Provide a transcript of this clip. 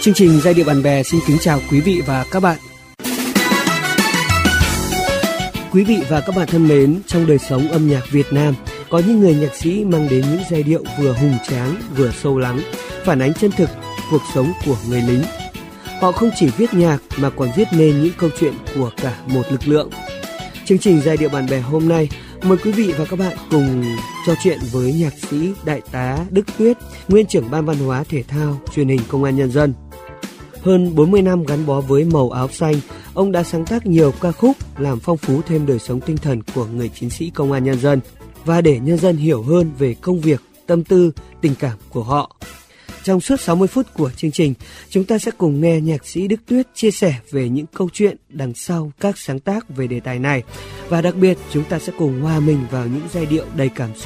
Chương trình Giai điệu bạn bè xin kính chào quý vị và các bạn. Quý vị và các bạn thân mến, trong đời sống âm nhạc Việt Nam, có những người nhạc sĩ mang đến những giai điệu vừa hùng tráng vừa sâu lắng, phản ánh chân thực cuộc sống của người lính. Họ không chỉ viết nhạc mà còn viết nên những câu chuyện của cả một lực lượng. Chương trình Giai điệu bạn bè hôm nay mời quý vị và các bạn cùng trò chuyện với nhạc sĩ Đại tá Đức Tuyết, nguyên trưởng Ban Văn hóa Thể thao Truyền hình Công an Nhân dân. Hơn 40 năm gắn bó với màu áo xanh, ông đã sáng tác nhiều ca khúc làm phong phú thêm đời sống tinh thần của người chiến sĩ Công an Nhân dân và để nhân dân hiểu hơn về công việc, tâm tư, tình cảm của họ. Trong suốt 60 phút của chương trình, chúng ta sẽ cùng nghe nhạc sĩ Đức Tuyết chia sẻ về những câu chuyện đằng sau các sáng tác về đề tài này. Và đặc biệt, chúng ta sẽ cùng hòa mình vào những giai điệu đầy cảm xúc